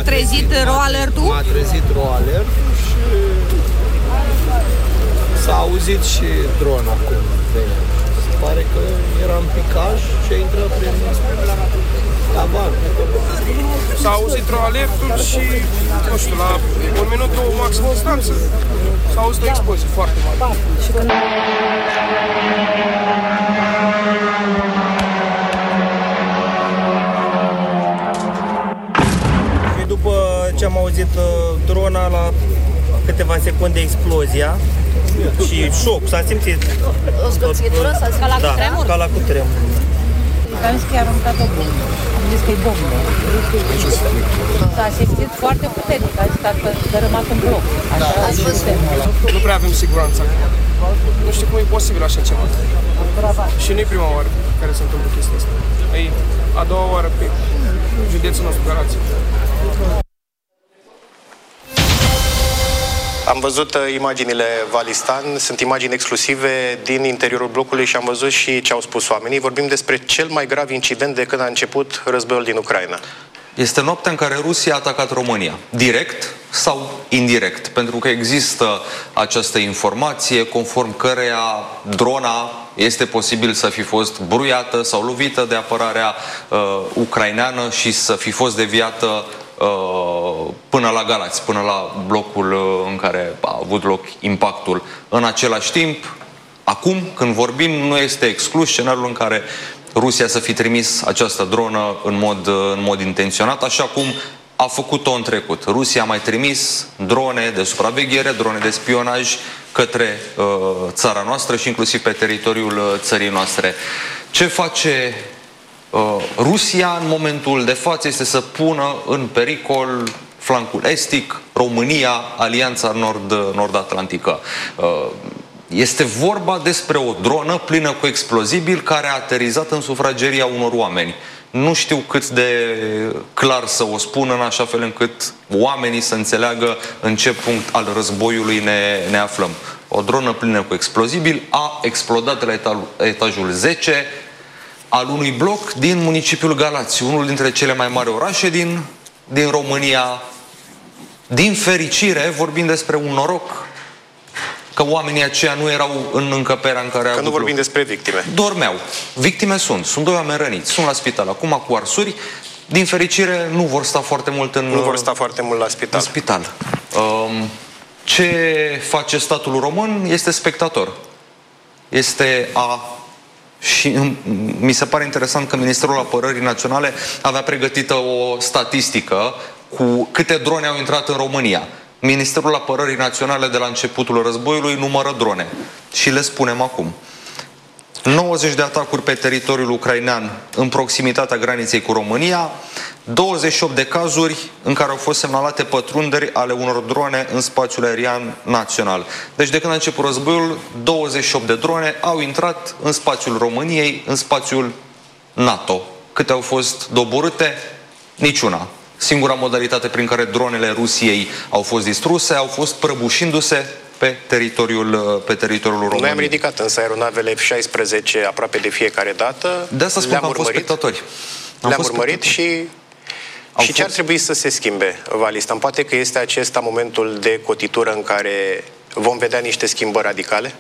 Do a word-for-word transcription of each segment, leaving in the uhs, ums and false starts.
V-a trezit RAW alert-ul? M-a trezit RAW alert-ul și s-a auzit și dron acum. Se pare că era în picaj și a intrat prin tavan. S-a auzit RAW alert-ul și, nu știu, la un minut, două maxim în stanță, s-a auzit o explozie foarte mare. Și după ce am auzit drona, la câteva secunde explozia și șoc, s-a simțit. O zgâțitură? Ca la cutremur? Da, ca la cutremur. Am zis că i-a aruncat o bombă. Am zis că e bombă. S-a simțit foarte puternic. A zis că a dărâmat un bloc. Așa a zis. Nu prea avem siguranță. Nu știu cum e posibil așa ceva. Și nu e prima oară care se întâmplă chestia asta. E a doua oară pe județul nostru Galați. Am văzut imaginile Valistan, sunt imagini exclusive din interiorul blocului și am văzut și ce au spus oamenii. Vorbim despre cel mai grav incident de când a început războiul din Ucraina. Este noaptea în care Rusia a atacat România, direct sau indirect, pentru că există această informație conform căreia drona este posibil să fi fost bruiată sau lovită de apărarea uh, ucraineană și să fi fost deviată uh, până la Galați, până la blocul uh, în care a avut loc impactul. În același timp, acum, când vorbim, nu este exclus scenariul în care Rusia să fi trimis această dronă în mod, în mod intenționat, așa cum a făcut-o în trecut. Rusia a mai trimis drone de supraveghere, drone de spionaj către uh, țara noastră și inclusiv pe teritoriul uh, țării noastre. Ce face uh, Rusia în momentul de față este să pună în pericol flancul estic, România, Alianța Nord, Nord-Atlantică. Uh, Este vorba despre o dronă plină cu explozibil care a aterizat în sufrageria unor oameni. Nu știu cât de clar să o spun în așa fel încât oamenii să înțeleagă în ce punct al războiului ne, ne aflăm. O dronă plină cu explozibil a explodat la etajul zece al unui bloc din municipiul Galați, unul dintre cele mai mari orașe din, din România. Din fericire, vorbim despre un noroc că oamenii aceia nu erau în încăperea în care au. Că nu vorbim despre victime. Dormeau. Victime sunt. Sunt doi oameni răniți. Sunt la spital. Acum cu arsuri. Din fericire nu vor sta foarte mult în... Nu vor sta foarte mult la spital. În spital. Um, ce face statul român este spectator. Este a... Și mi se pare interesant că Ministerul Apărării Naționale avea pregătită o statistică cu câte drone au intrat în România. Ministerul Apărării Naționale de la începutul războiului numără drone. Și le spunem acum. nouăzeci de atacuri pe teritoriul ucrainean în proximitatea graniței cu România, douăzeci și opt de cazuri în care au fost semnalate pătrunderi ale unor drone în spațiul aerian național. Deci de când a început războiul, douăzeci și opt de drone au intrat în spațiul României, în spațiul NATO. Câte au fost doborâte? Niciuna. Singura modalitate prin care dronele Rusiei au fost distruse au fost prăbușindu-se pe teritoriul, pe teritoriul României. Noi am ridicat însă aeronavele F șaisprezece aproape de fiecare dată. De asta spun că am fost spectatori. Le-am urmărit și... Au și ce ar trebui să se schimbe, Valistan? Poate că este acesta momentul de cotitură în care vom vedea niște schimbări radicale?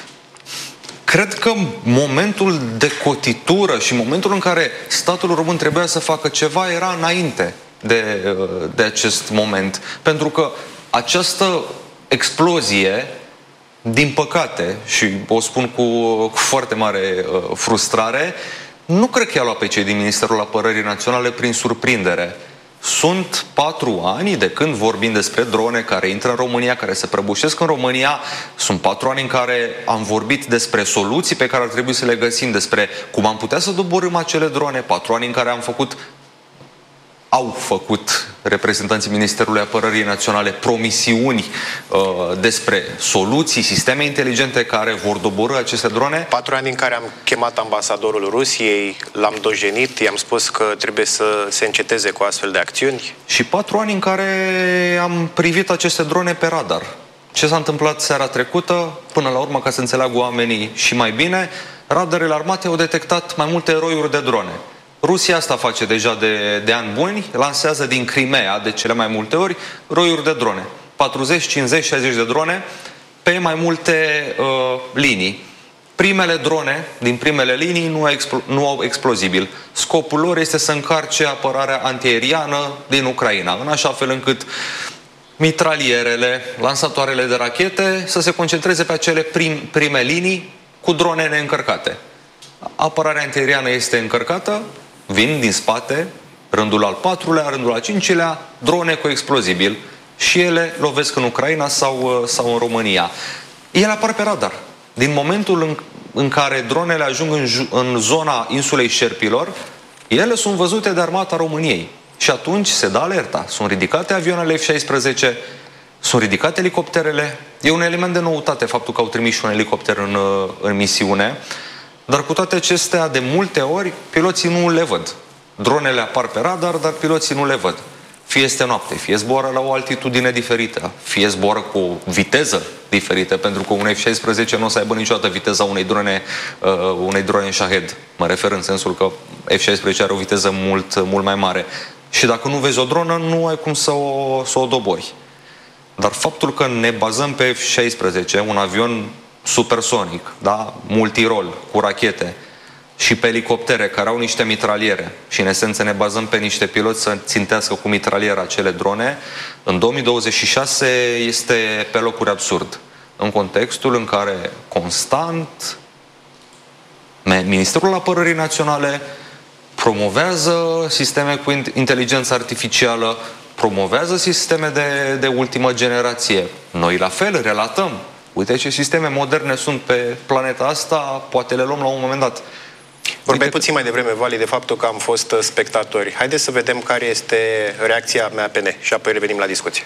Cred că momentul de cotitură și momentul în care statul român trebuia să facă ceva era înainte de, de acest moment. Pentru că această explozie, din păcate, și o spun cu, cu foarte mare uh, frustrare, nu cred că i-a luat pe cei din Ministerul Apărării Naționale prin surprindere. Sunt patru ani de când vorbim despre drone care intră în România, care se prăbușesc în România. Sunt patru ani în care am vorbit despre soluții pe care ar trebui să le găsim, despre cum am putea să doborâm acele drone. Patru ani în care am făcut, au făcut reprezentanții Ministerului Apărării Naționale promisiuni uh, despre soluții, sisteme inteligente care vor doborî aceste drone. Patru ani în care am chemat ambasadorul Rusiei, l-am dojenit, i-am spus că trebuie să se înceteze cu astfel de acțiuni. Și patru ani în care am privit aceste drone pe radar. Ce s-a întâmplat seara trecută, până la urmă, ca să înțeleagă oamenii și mai bine, radarele armate au detectat mai multe eroiuri de drone. Rusia asta face deja de, de ani buni, lansează din Crimea de cele mai multe ori roiuri de drone. patruzeci, cincizeci, șaizeci de drone pe mai multe uh, linii. Primele drone din primele linii nu au, expl- nu au explozibil. Scopul lor este să încarce apărarea antiaeriană din Ucraina, în așa fel încât mitralierele, lansatoarele de rachete să se concentreze pe acele prim, prime linii cu drone neîncărcate. Apărarea antiaeriană este încărcată, vin din spate, rândul al patrulea, rândul al cincilea, drone cu explozibil și ele lovesc în Ucraina sau, sau în România. Ele apar pe radar. Din momentul în, în care dronele ajung în, în zona insulei Șerpilor, ele sunt văzute de armata României. Și atunci se dă alerta. Sunt ridicate avioanele F șaisprezece, sunt ridicate elicopterele. E un element de noutate faptul că au trimis și un elicopter în, în misiune. Dar cu toate acestea, de multe ori, piloții nu le văd. Dronele apar pe radar, dar piloții nu le văd. Fie este noapte, fie zboară la o altitudine diferită, fie zboară cu o viteză diferită, pentru că un F șaisprezece nu o să aibă niciodată viteza unei drone, uh, unei drone Shahed. Mă refer în sensul că F șaisprezece are o viteză mult, mult mai mare. Și dacă nu vezi o dronă, nu ai cum să o, să o dobori. Dar faptul că ne bazăm pe F șaisprezece, un avion supersonic, da? Multirol, cu rachete, și pe elicoptere care au niște mitraliere și în esență ne bazăm pe niște piloți să țintească cu mitraliera acele drone, în două mii douăzeci și șase este pe locuri absurd. În contextul în care constant Ministerul Apărării Naționale promovează sisteme cu inteligență artificială, promovează sisteme de, de ultimă generație. Noi la fel relatăm. Uite ce sisteme moderne sunt pe planeta asta, poate le luăm la un moment dat. Vorbeai puțin mai devreme, Vali, de faptul că am fost spectatori. Haideți să vedem care este reacția M A P N și apoi revenim la discuție.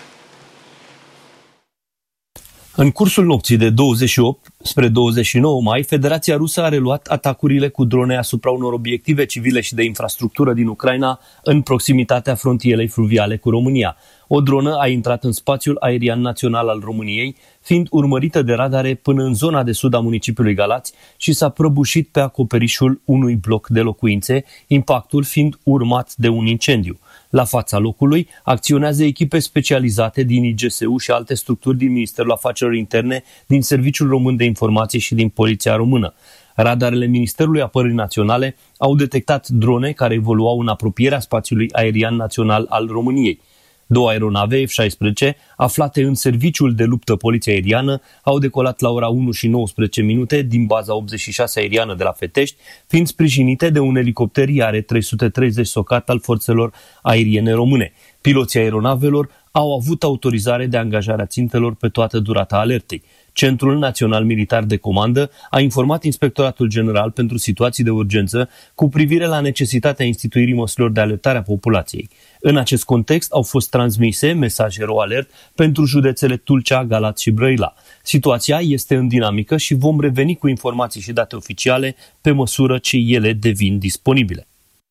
În cursul nopții de douăzeci și opt spre douăzeci și nouă mai, Federația Rusă a reluat atacurile cu drone asupra unor obiective civile și de infrastructură din Ucraina în proximitatea frontierei fluviale cu România. O dronă a intrat în spațiul aerian național al României, fiind urmărită de radare până în zona de sud a municipiului Galați și s-a prăbușit pe acoperișul unui bloc de locuințe, impactul fiind urmat de un incendiu. La fața locului acționează echipe specializate din I G S U și alte structuri din Ministerul Afacerilor Interne, din Serviciul Român de Informații și din Poliția Română. Radarele Ministerului Apărării Naționale au detectat drone care evoluau în apropierea spațiului aerian național al României. Două aeronave F șaisprezece, aflate în serviciul de luptă poliție aeriană, au decolat la ora unu și nouăsprezece minute din baza optzeci și șase aeriană de la Fetești, fiind sprijinite de un elicopter I A R trei sute treizeci Socat al forțelor aeriene române. Piloții aeronavelor au avut autorizare de angajare a țintelor pe toată durata alertei. Centrul Național Militar de Comandă a informat Inspectoratul General pentru Situații de Urgență cu privire la necesitatea instituirii măsurilor de alertare a populației. În acest context au fost transmise mesaje RoAlert pentru județele Tulcea, Galați și Brăila. Situația este în dinamică și vom reveni cu informații și date oficiale pe măsură ce ele devin disponibile.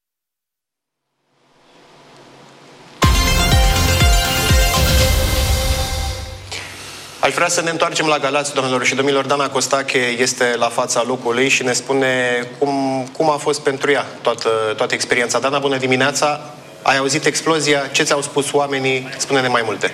Aș vrea să ne întoarcem la Galați, domnilor și domnilor. Dana Costache este la fața locului și ne spune cum, cum a fost pentru ea toată, toată experiența. Dana, bună dimineața! Ai auzit explozia? Ce ți-au spus oamenii? Spune-ne mai multe.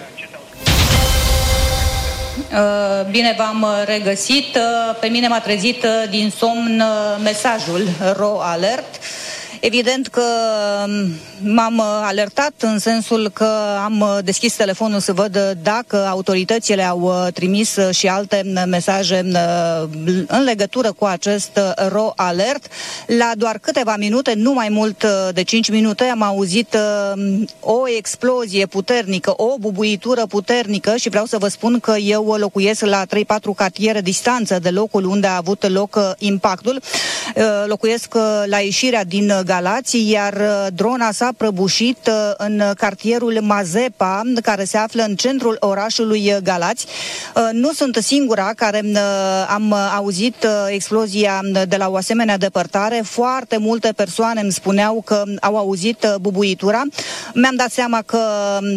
Bine v-am regăsit. Pe mine m-a trezit din somn mesajul RoAlert. Evident că m-am alertat în sensul că am deschis telefonul să văd dacă autoritățile au trimis și alte mesaje în legătură cu acest RoAlert. La doar câteva minute, nu mai mult de cinci minute, am auzit o explozie puternică, o bubuitură puternică și vreau să vă spun că eu locuiesc la trei patru cartiere distanță de locul unde a avut loc impactul. Locuiesc la ieșirea din Galați, iar drona s-a prăbușit în cartierul Mazepa, care se află în centrul orașului Galați. Nu sunt singura care am auzit explozia de la o asemenea depărtare. Foarte multe persoane îmi spuneau că au auzit bubuitura. Mi-am dat seama că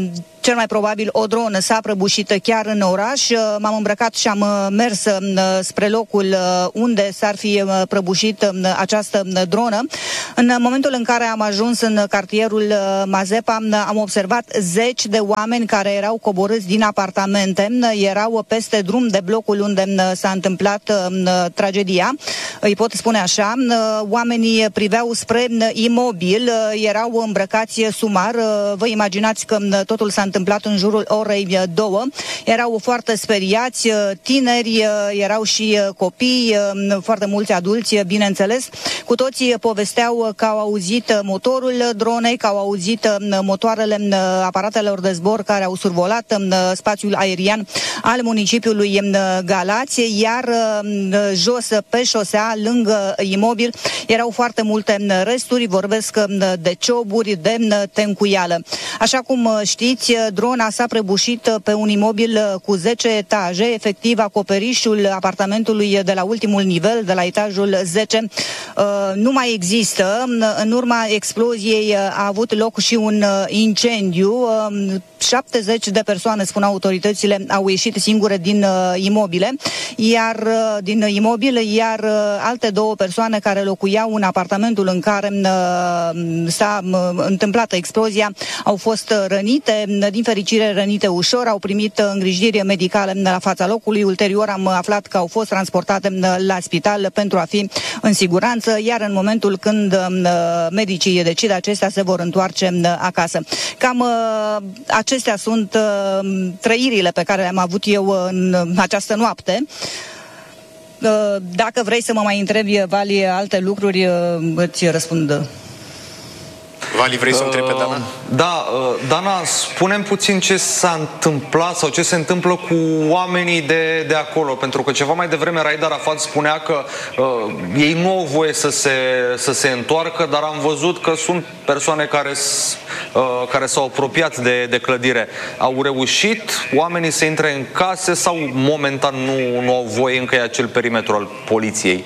cel mai probabil o dronă s-a prăbușit chiar în oraș. M-am îmbrăcat și am mers spre locul unde s-ar fi prăbușit această dronă. În momentul în care am ajuns în cartierul Mazepa, am observat zeci de oameni care erau coborâți din apartamente, erau peste drum de blocul unde s-a întâmplat tragedia. Îi pot spune așa, oamenii priveau spre imobil, erau îmbrăcați sumar. Vă imaginați că totul s-a întâmplat în jurul orei două. Erau foarte speriați, tineri, erau și copii, foarte mulți adulți, bineînțeles. Cu toții povesteau că au auzit motorul dronei, că au auzit motoarele aparatelor de zbor care au survolat spațiul aerian al municipiului Galați, iar jos pe șosea, lângă imobil, erau foarte multe resturi, vorbesc de cioburi, de tencuială. Așa cum știți, drona s-a prăbușit pe un imobil cu zece etaje, efectiv acoperișul apartamentului de la ultimul nivel, de la etajul zece, nu mai există. În urma exploziei a avut loc și un incendiu. șaptezeci de persoane, spun autoritățile, au ieșit singure din imobile, iar din imobil, iar alte două persoane care locuiau în apartamentul în care s-a întâmplat explozia au fost rănite, din fericire rănite ușor, au primit îngrijiri medicale la fața locului. Ulterior am aflat că au fost transportate la spital pentru a fi în siguranță, iar în momentul când medicii decid, acestea se vor întoarce acasă. Cam acestea sunt trăirile pe care le-am avut eu în această noapte. Dacă vrei să mă mai întrebi, Vali, alte lucruri, îți răspund. Vali, vrei să o întrebi pe Dana? Uh, da, uh, Dana, spune-mi puțin ce s-a întâmplat sau ce se întâmplă cu oamenii de, de acolo, pentru că ceva mai devreme Raed Arafat spunea că uh, ei nu au voie să se, să se întoarcă, dar am văzut că sunt persoane care, uh, care s-au apropiat de, de clădire. Au reușit oamenii să intre în case sau momentan nu, nu au voie, încă e acel perimetru al poliției?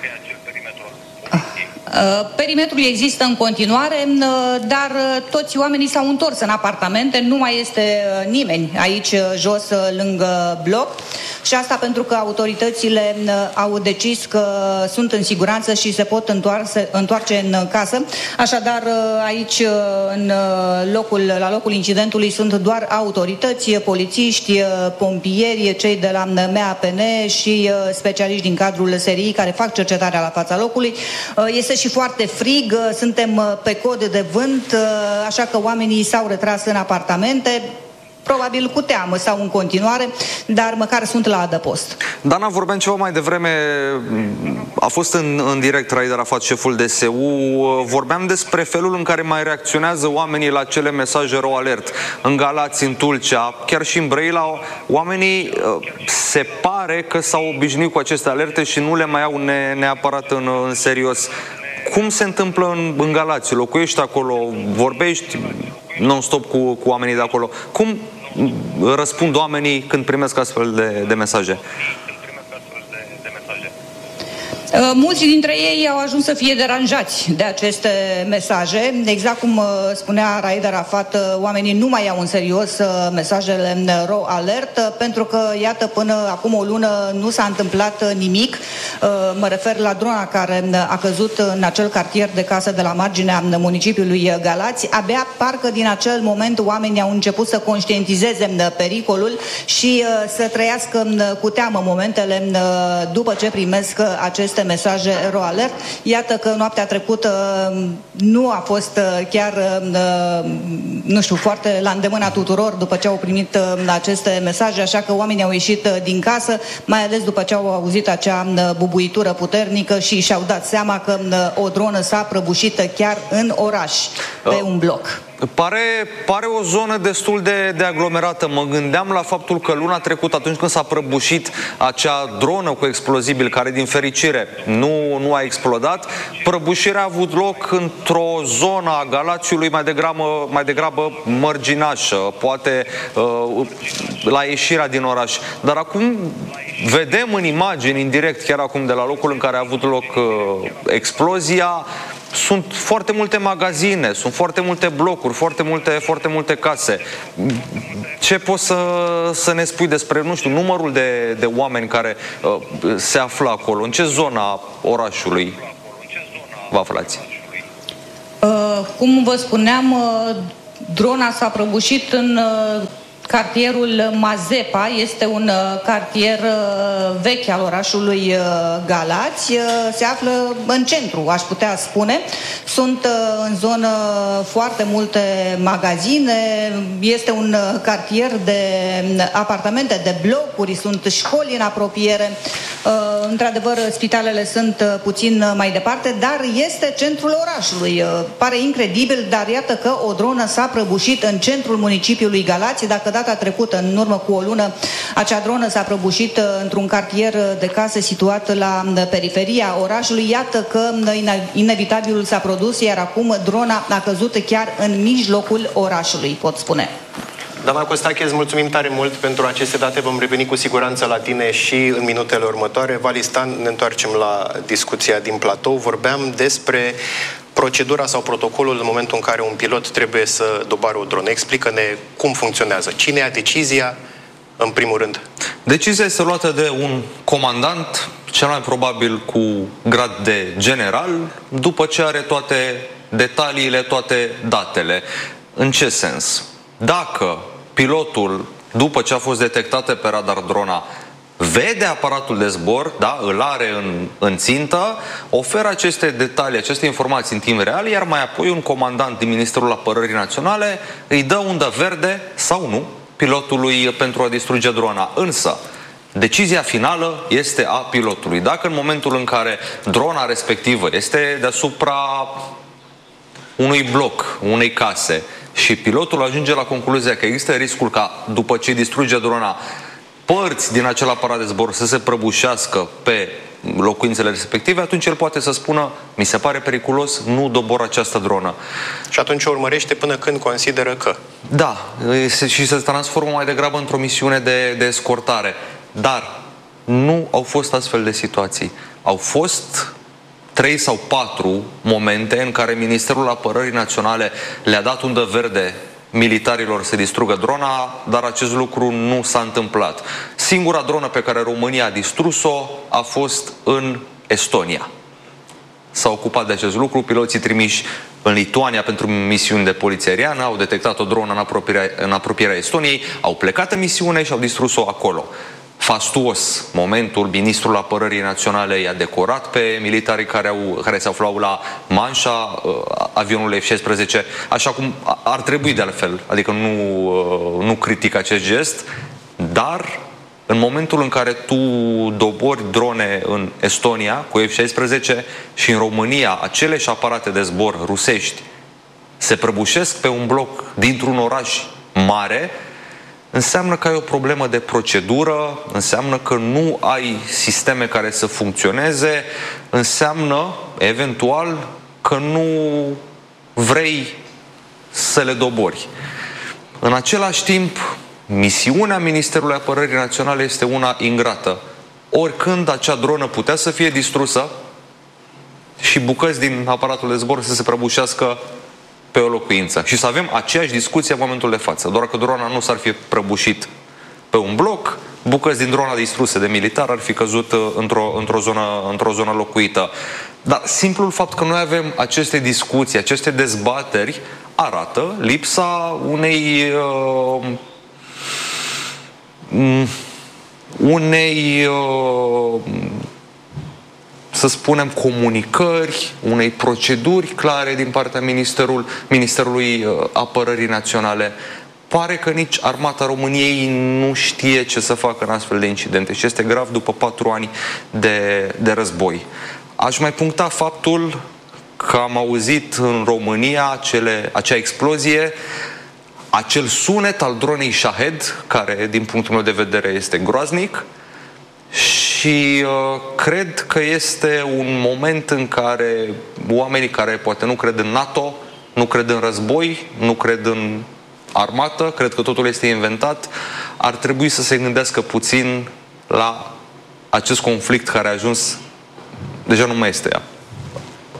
Perimetrul există în continuare, dar toți oamenii s-au întors în apartamente, nu mai este nimeni aici jos lângă bloc. Și asta pentru că autoritățile au decis că sunt în siguranță și se pot întoarce, întoarce în casă. Așadar, aici, în locul, la locul incidentului, sunt doar autorități, polițiști, pompieri, cei de la M A P N și specialiști din cadrul S R I care fac cercetarea la fața locului. Este și foarte frig, suntem pe cod de vânt, așa că oamenii s-au retras în apartamente, probabil cu teamă sau în continuare, dar măcar sunt la adăpost. Dana, vorbeam ceva mai devreme, a fost în, în direct Raed Arafat, șeful D S U, vorbeam despre felul în care mai reacționează oamenii la cele mesaje ro alert. În Galați, în Tulcea, chiar și în Brăila, oamenii se pare că s-au obișnuit cu aceste alerte și nu le mai au ne, neapărat în, în serios. Cum se întâmplă în, în Galați? Locuiești acolo, vorbești non-stop cu, cu oamenii de acolo. Cum răspund oamenii când primesc astfel de, de mesaje? Mulți dintre ei au ajuns să fie deranjați de aceste mesaje. Exact cum spunea Raed Arafat, oamenii nu mai iau în serios mesajele ro alert, pentru că, iată, până acum o lună nu s-a întâmplat nimic. Mă refer la drona care a căzut în acel cartier de case de la marginea municipiului Galați. Abia parcă din acel moment oamenii au început să conștientizeze pericolul și să trăiască cu teamă momentele după ce primesc aceste mesaje ro alert. Iată că noaptea trecută nu a fost chiar, nu știu, foarte la îndemâna tuturor după ce au primit aceste mesaje, așa că oamenii au ieșit din casă, mai ales după ce au auzit acea bubuitură puternică și și-au dat seama că o dronă s-a prăbușit chiar în oraș, pe un bloc. Pare, pare o zonă destul de, de aglomerată. Mă gândeam la faptul că luna trecută, atunci când s-a prăbușit acea dronă cu explozibil, care din fericire nu, nu a explodat, prăbușirea a avut loc într-o zonă a Galațiului mai degrabă, mai degrabă mărginașă, poate uh, la ieșirea din oraș. Dar acum vedem în imagini, în direct, chiar acum de la locul în care a avut loc uh, explozia, sunt foarte multe magazine, sunt foarte multe blocuri, foarte multe, foarte multe case. Ce poți să, să ne spui despre, nu știu, numărul de, de oameni care uh, se află acolo? În ce zona orașului vă aflați? Uh, cum vă spuneam, uh, drona s-a prăbușit în uh, cartierul Mazepa. Este un uh, cartier uh, vechi al orașului uh, Galați. Uh, se află în centru, aș putea spune. Sunt uh, în zonă foarte multe magazine. Este un uh, cartier de apartamente, de blocuri, sunt școli în apropiere. Uh, într-adevăr, spitalele sunt uh, puțin uh, mai departe, dar este centrul orașului. Uh, pare incredibil, dar iată că o dronă s-a prăbușit în centrul municipiului Galați. Dacă data trecută, în urmă cu o lună, acea dronă s-a prăbușit uh, într-un cartier de case situat la uh, periferia orașului. Iată că uh, inevitabilul s-a produs, iar acum drona a căzut chiar în mijlocul orașului, pot spune. Dana Costache, îți mulțumim tare mult pentru aceste date. Vom reveni cu siguranță la tine și în minutele următoare. Valistan, ne întoarcem la discuția din platou. Vorbeam despre procedura sau protocolul în momentul în care un pilot trebuie să doboare o dronă. Explică-ne cum funcționează. Cine ia decizia, în primul rând? Decizia este luată de un comandant, cel mai probabil cu grad de general, după ce are toate detaliile, toate datele. În ce sens? Dacă pilotul, după ce a fost detectată pe radar drona, vede aparatul de zbor, da, îl are în, în țintă, oferă aceste detalii, aceste informații în timp real, iar mai apoi un comandant din Ministerul Apărării Naționale îi dă undă verde sau nu pilotului pentru a distruge drona. Însă, decizia finală este a pilotului. Dacă în momentul în care drona respectivă este deasupra unui bloc, unei case, și pilotul ajunge la concluzia că există riscul ca, după ce distruge drona, părți din acel aparat de zbor să se prăbușească pe locuințele respective, atunci el poate să spună: mi se pare periculos, nu dobor această dronă. Și atunci o urmărește până când consideră că... Da, și se transformă mai degrabă într-o misiune de, de escortare. Dar nu au fost astfel de situații. Au fost trei sau patru momente în care Ministerul Apărării Naționale le-a dat undă verde militarilor să distrugă drona, dar acest lucru nu s-a întâmplat. Singura dronă pe care România a distrus-o a fost în Estonia. S-a ocupat de acest lucru, piloții trimiși în Lituania pentru misiuni de poliție aeriană au detectat o dronă în apropierea, în apropierea Estoniei, au plecat în misiune și au distrus-o acolo. Fastuos momentul, Ministrul Apărării Naționale i-a decorat pe militarii care, au, care se aflau la manșa uh, avionului F șaisprezece, așa cum ar trebui de altfel, adică nu, uh, nu critic acest gest, dar în momentul în care tu dobori drone în Estonia cu F șaisprezece și în România aceleși aparate de zbor rusești se prăbușesc pe un bloc dintr-un oraș mare, înseamnă că ai o problemă de procedură, înseamnă că nu ai sisteme care să funcționeze, înseamnă, eventual, că nu vrei să le dobori. În același timp, misiunea Ministerului Apărării Naționale este una ingrată. Oricând acea dronă putea să fie distrusă și bucăți din aparatul de zbor să se prăbușească pe o locuință. Și să avem aceeași discuție în momentul de față. Doar că drona nu s-ar fi prăbușit pe un bloc, bucăți din drona distruse de militar ar fi căzut într-o, într-o, zonă, într-o zonă locuită. Dar simplul fapt că noi avem aceste discuții, aceste dezbateri, arată lipsa unei uh, unei uh, să spunem comunicări, unei proceduri clare din partea Ministerul, Ministerului Apărării Naționale. Pare că nici Armata României nu știe ce să facă în astfel de incidente și este grav după patru ani de, de război. Aș mai puncta faptul că am auzit în România acele, acea explozie, acel sunet al dronei Shahed, care din punctul meu de vedere este groaznic, și uh, cred că este un moment în care oamenii care poate nu cred în NATO, nu cred în război, nu cred în armată, cred că totul este inventat, ar trebui să se gândească puțin la acest conflict care a ajuns, deja nu mai este ea,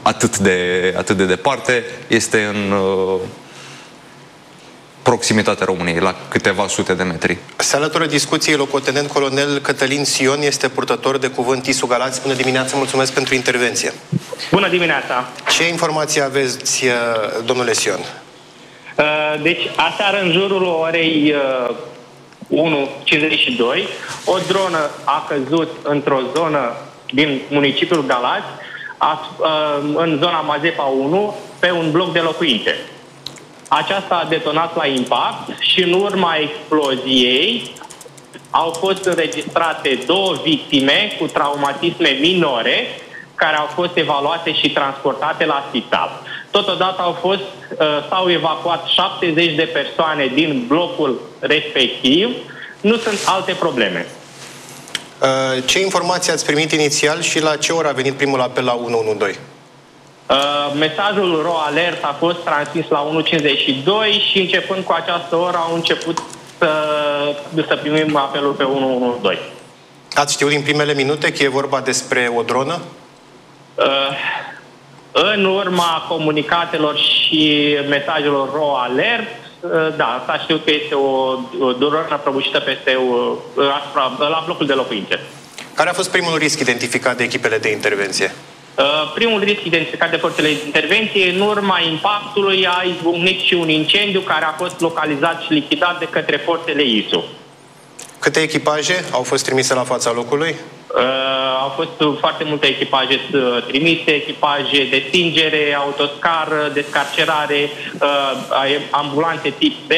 atât de, atât de departe, este în uh, proximitatea României, la câteva sute de metri. Se alătură discuției locotenent colonel Cătălin Sion, este purtător de cuvânt Isu Galați. Bună dimineața, mulțumesc pentru intervenție. Bună dimineața! Ce informații aveți, domnule Sion? Deci, aseară, în jurul orei unu cincizeci și doi, o dronă a căzut într-o zonă din municipiul Galați, în zona Mazepa unu, pe un bloc de locuințe. Aceasta a detonat la impact și în urma exploziei au fost înregistrate două victime cu traumatisme minore care au fost evaluate și transportate la spital. Totodată au fost, s-au evacuat șaptezeci de persoane din blocul respectiv. Nu sunt alte probleme. Ce informații ați primit inițial și la ce oră a venit primul apel la unu unu doi? Uh, mesajul ro alert a fost transmis la unu cincizeci și doi și începând cu această oră au început să, să primim apelul pe unu unu doi. Ați știut din primele minute că e vorba despre o dronă? Uh, în urma comunicatelor și mesajelor ro alert, uh, da, s-a știut că este o, o dronă prăbușită peste uh, asupra, la blocul de locuințe. Care a fost primul risc identificat de echipele de intervenție? Uh, primul risc identificat de forțele de intervenție, în urma impactului a izbucnit și un incendiu care a fost localizat și lichidat de către forțele I S U. Câte echipaje au fost trimise la fața locului? Uh, au fost foarte multe echipaje uh, trimise, echipaje de stingere, autoscar, descarcerare, uh, ambulanțe tip B,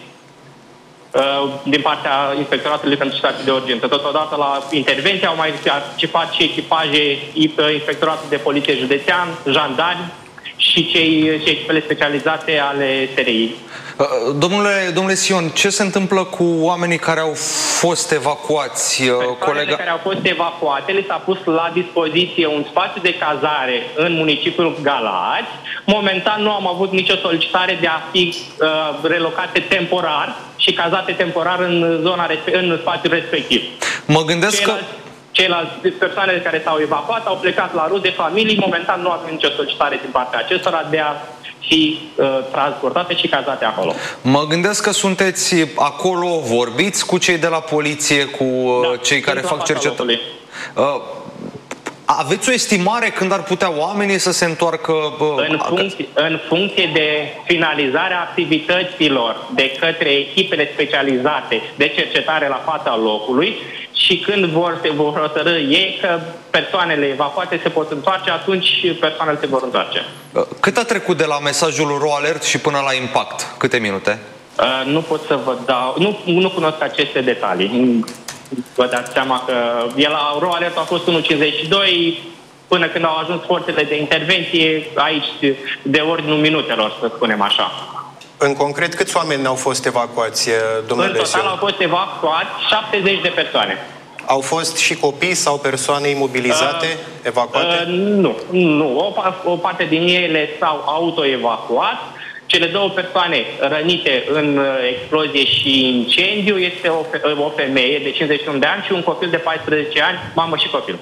din partea Inspectoratului pentru Situații de Urgență. Totodată la intervenție au mai participat și echipaje Inspectoratul de Poliție Județean, jandarmi și cei și echipele specializate ale S R I. Domnule, domnule Sion, ce se întâmplă cu oamenii care au fost evacuați? Persoanele Colega... care au fost evacuate le s-a pus la dispoziție un spațiu de cazare în municipiul Galați. Momentan nu am avut nicio solicitare de a fi uh, relocate temporar și cazate temporar în zona în spațiul respectiv. Mă gândesc Ceilalți... că... Ceilalți persoanele care s-au evacuat au plecat la rude, familii. Momentan nu avem nicio solicitare din partea acestora de a fi uh, transportate și cazate acolo. Mă gândesc că sunteți acolo, vorbiți cu cei de la poliție, cu uh, da, cei care fac cercetări. Uh, aveți o estimare când ar putea oamenii să se întoarcă? Uh, în, funcție, în funcție de finalizarea activităților de către echipele specializate de cercetare la fața locului, și când vor, se vor hotărâ ei că persoanele evacuate se pot întoarce, atunci persoanele se vor întoarce. Cât a trecut de la mesajul ro alert și până la impact? Câte minute? Uh, nu pot să vă dau... Nu, nu cunosc aceste detalii. Vă dați seama că el la ro alert a fost unu cincizeci și doi, până când au ajuns forțele de intervenție, aici de ordinul minutelor, să spunem așa. În concret, câți oameni au fost evacuați, domnule În total Sion? au fost evacuați șaptezeci de persoane. Au fost și copii sau persoane imobilizate, uh, evacuate? Uh, nu, nu. O, o parte din ele s-au autoevacuat. Cele două persoane rănite în explozie și incendiu este o, o femeie de cincizeci și unu de ani și un copil de paisprezece ani, mamă și copil.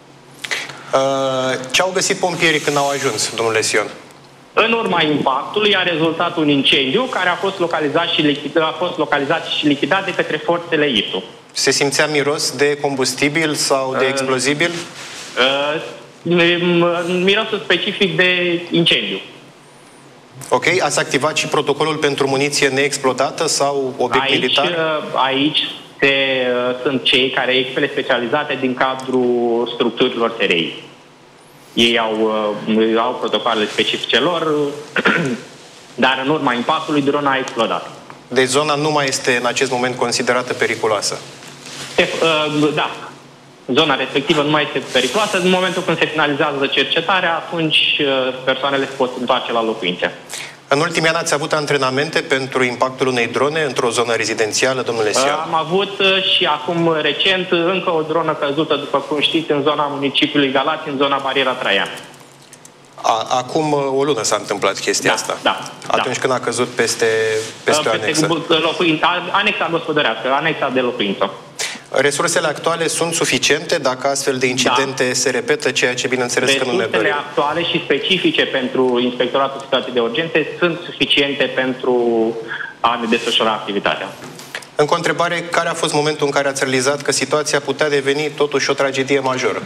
Uh, ce au găsit pompierii când au ajuns, domnule Sion? În urma impactului a rezultat un incendiu care a fost localizat și lichidat, a fost localizat și lichidat de către forțele I S U. Se simțea miros de combustibil sau de explozibil? Uh, mirosul specific de incendiu. Ok, ați activat și protocolul pentru muniție neexplodată sau obiect aici, militar? Aici se, uh, sunt cei care, echipele specializate din cadrul structurilor S R I. Ei au, uh, au protocoalele specifice lor, dar în urma impactului drona a explodat. Deci zona nu mai este în acest moment considerată periculoasă? Se, uh, da. Zona respectivă nu mai este periculoasă. În momentul când se finalizează cercetarea, atunci uh, persoanele se pot întoarce la locuințe. În ultimii ani ați avut antrenamente pentru impactul unei drone într-o zonă rezidențială, domnule Sion? Am avut uh, și acum recent încă o dronă căzută, după cum știți, în zona municipiului Galați, în zona Bariera Traian. A, acum o lună s-a întâmplat chestia da, asta. Da. Atunci da. când a căzut peste, peste, peste o anexă. Locuință, anexa gospodărească, anexa de locuință. Resursele actuale sunt suficiente dacă astfel de incidente da. se repetă, ceea ce bineînțeles Resursele că nu ne dorim? Resursele actuale și specifice pentru Inspectoratul Situații de Urgențe sunt suficiente pentru a ne desfășura activitatea. Încă o întrebare, care a fost momentul în care ați realizat că situația putea deveni totuși o tragedie majoră?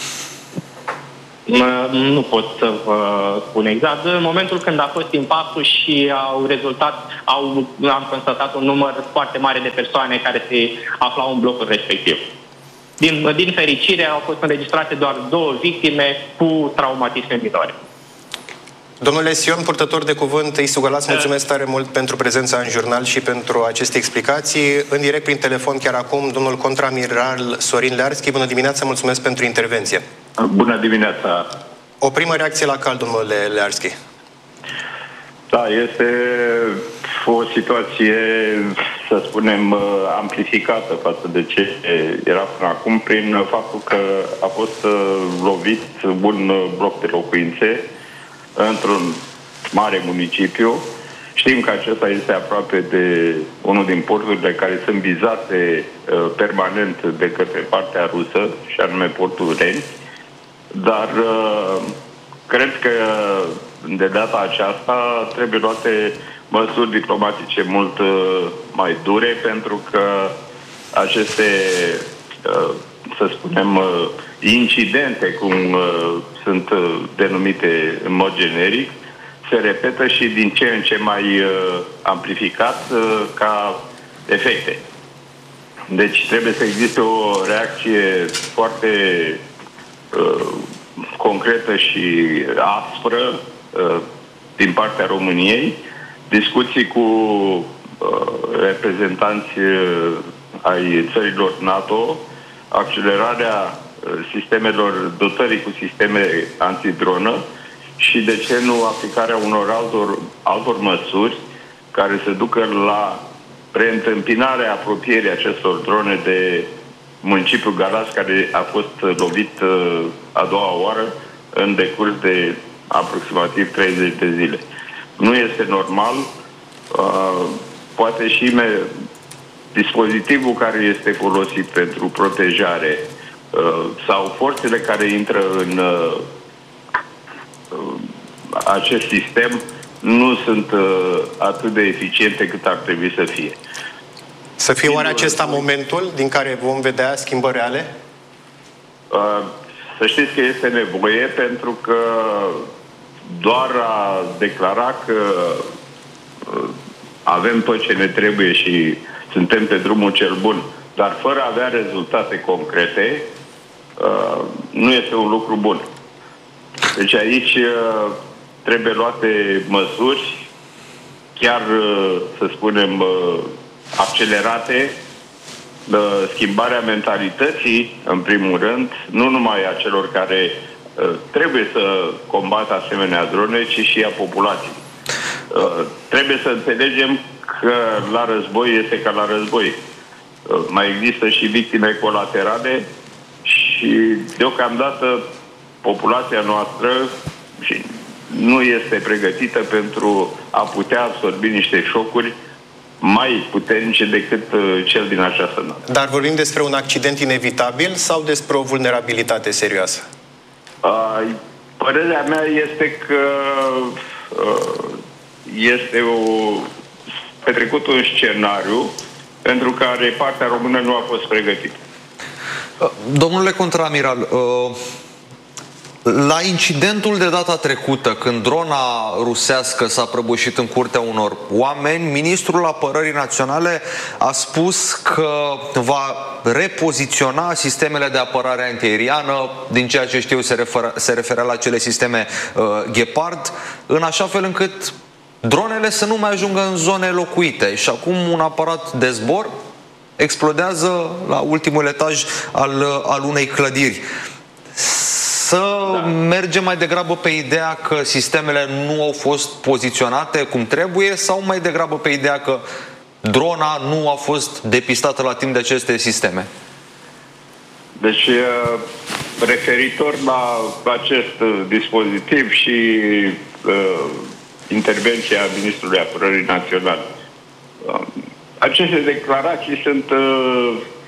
Nu pot să vă spun exact. În momentul când a fost impactul și au rezultat, au, am constatat un număr foarte mare de persoane care se aflau în blocul respectiv. Din, din fericire au fost înregistrate doar două victime cu traumatisme minore. Domnule Sion, purtător de cuvânt, Isu Galați, mulțumesc tare mult pentru prezența în jurnal și pentru aceste explicații. În direct prin telefon chiar acum, domnul contraamiral Sorin Learski. Bună dimineața, mulțumesc pentru intervenție. Bună dimineața. O primă reacție la cald, domnule Learski. Da, este o situație, să spunem, amplificată față de ce era până acum, prin faptul că a fost lovit un bloc de locuințe într-un mare municipiu. Știm că acesta este aproape de unul din porturile care sunt vizate uh, permanent de către partea rusă, și anume portul Reni. Dar uh, cred că de data aceasta trebuie luate măsuri diplomatice mult uh, mai dure, pentru că aceste, uh, să spunem, uh, incidente, cum uh, sunt uh, denumite în mod generic, se repetă și din ce în ce mai uh, amplificat uh, ca efecte. Deci trebuie să existe o reacție foarte uh, concretă și aspră uh, din partea României, discuții cu uh, reprezentanți uh, ai țărilor NATO, accelerarea sistemelor, dotării cu sisteme antidronă și, de ce nu, aplicarea unor altor, altor măsuri care se ducă la preîntâmpinarea apropierii acestor drone de municipiul Galați, care a fost lovit uh, a doua oară în decurs de aproximativ treizeci de zile. Nu este normal. Uh, poate și me- dispozitivul care este folosit pentru protejare uh, sau forțele care intră în uh, uh, acest sistem nu sunt uh, atât de eficiente cât ar trebui să fie. Să fie oare acesta momentul din care vom vedea schimbări reale? Uh, să știți că este nevoie, pentru că doar a declara că uh, avem tot ce ne trebuie și suntem pe drumul cel bun, dar fără a avea rezultate concrete, uh, nu este un lucru bun. Deci aici uh, trebuie luate măsuri, chiar, uh, să spunem, uh, accelerate, uh, schimbarea mentalității, în primul rând, nu numai a celor care uh, trebuie să combată asemenea drone, ci și a populației. Uh, trebuie să înțelegem că la război este ca la război. Uh, mai există și victime colaterale și deocamdată populația noastră și nu este pregătită pentru a putea absorbi niște șocuri mai puternice decât uh, cel din această noapte. Dar vorbim despre un accident inevitabil sau despre o vulnerabilitate serioasă? Uh, părerea mea este că uh, este o, petrecut un scenariu pentru care partea română nu a fost pregătită. Domnule contraamiral, la incidentul de data trecută, când drona rusească s-a prăbușit în curtea unor oameni, ministrul Apărării Naționale a spus că va repoziționa sistemele de apărare antiaeriană, din ceea ce știu se referă, se referă la cele sisteme uh, Gepard, în așa fel încât dronele să nu mai ajungă în zone locuite. Și acum un aparat de zbor explodează la ultimul etaj al, al unei clădiri. Să da. mergem mai degrabă pe ideea că sistemele nu au fost poziționate cum trebuie, sau mai degrabă pe ideea că drona nu a fost depistată la timp de aceste sisteme? Deci, referitor la acest dispozitiv și uh, intervenția Ministrului Apărării Naționale, uh, aceste declarații sunt uh,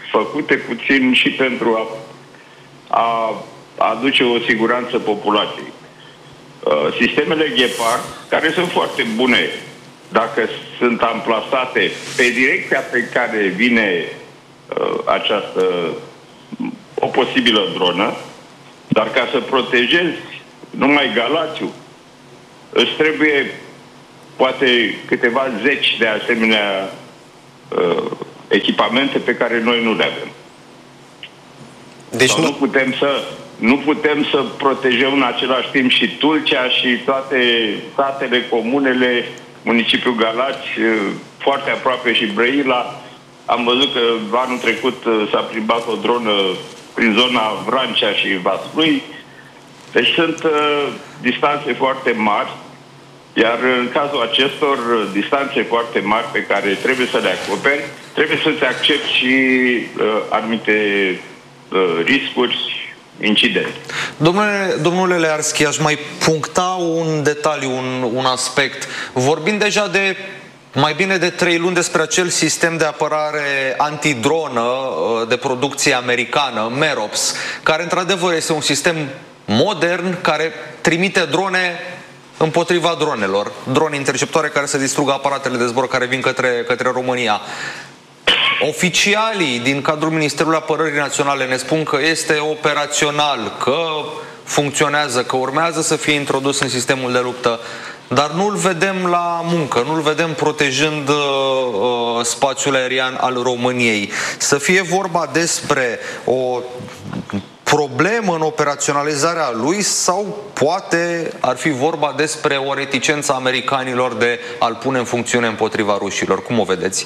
făcute puțin și pentru a, a aduce o siguranță populației. Sistemele Gepard, care sunt foarte bune dacă sunt amplasate pe direcția pe care vine această o posibilă dronă, dar ca să protejezi numai Galațiu, îți trebuie poate câteva zeci de asemenea uh, echipamente pe care noi nu le avem. Deci nu... nu putem să nu putem să protejăm în același timp și Tulcea și toate satele, comunele, municipiul Galați, foarte aproape și Brăila. Am văzut că anul trecut s-a plimbat o dronă prin zona Vrancea și Vaslui. Deci sunt uh, distanțe foarte mari, iar în cazul acestor distanțe foarte mari pe care trebuie să le acoperi, trebuie să-ți accepti și uh, anumite uh, riscuri, incidente. Domnule, domnule Learski, aș mai puncta un detaliu, un, un aspect. Vorbim deja de mai bine de trei luni despre acel sistem de apărare antidronă de producție americană, Merops, care într-adevăr este un sistem modern care trimite drone împotriva dronelor, drone interceptoare care să distrugă aparatele de zbor care vin către, către România. Oficialii din cadrul Ministerului Apărării Naționale ne spun că este operațional, că funcționează, că urmează să fie introdus în sistemul de luptă, dar nu-l vedem la muncă, nu-l vedem protejând uh, spațiul aerian al României. Să fie vorba despre o problemă în operaționalizarea lui sau poate ar fi vorba despre o reticență a americanilor de a-l pune în funcțiune împotriva rușilor? Cum o vedeți?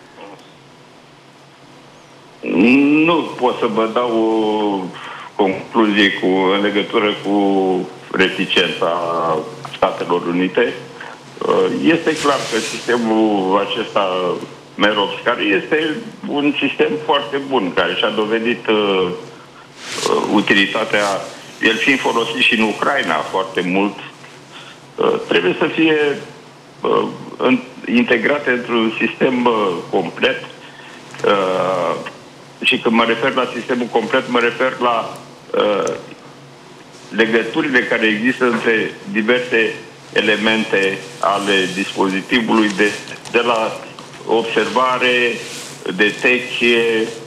Nu pot să vă dau o concluzie cu, în legătură cu reticența Statelor Unite. Este clar că sistemul acesta Merops, care este un sistem foarte bun, care și-a dovedit uh, utilitatea, el fiind folosit și în Ucraina foarte mult, uh, trebuie să fie uh, în, integrat într-un sistem uh, complet. Uh, și când mă refer la sistemul complet, mă refer la uh, legăturile care există între diverse elemente ale dispozitivului, de, de la observare, detecție,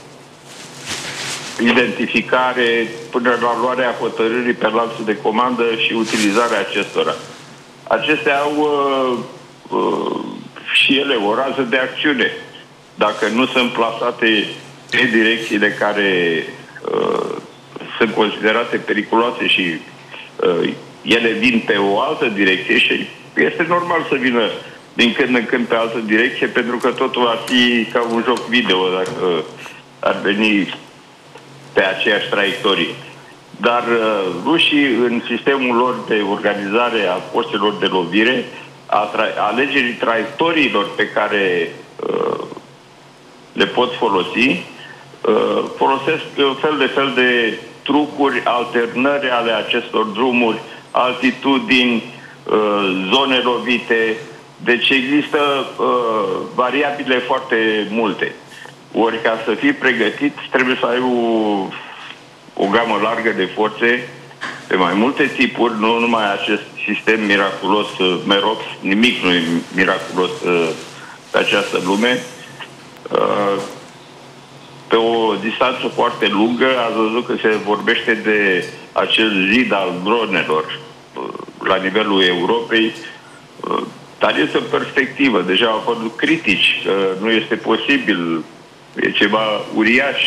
identificare, până la luarea hotărârii pe lanțul de comandă și utilizarea acestora. Acestea au uh, uh, și ele o rază de acțiune. Dacă nu sunt plasate pe direcțiile care uh, sunt considerate periculoase și uh, ele vin pe o altă direcție, și este normal să vină din când în când pe altă direcție, pentru că totul ar fi ca un joc video dacă ar veni pe aceeași traiectorie. Dar uh, rușii, în sistemul lor de organizare a forțelor de lovire, a tra- alegerii traiectoriilor pe care uh, le pot folosi, uh, folosesc fel de fel de trucuri, alternări ale acestor drumuri, altitudini, uh, zone lovite. Deci există uh, variabile foarte multe. Ori ca să fii pregătit, trebuie să ai o, o gamă largă de forțe pe mai multe tipuri, nu numai acest sistem miraculos uh, Merops, nimic nu e miraculos uh, pe această lume. Uh, pe o distanță foarte lungă, ați văzut că se vorbește de acel zid al dronelor uh, la nivelul Europei, uh, dar este o perspectivă. Deja au fost critici că nu este posibil, e ceva uriaș.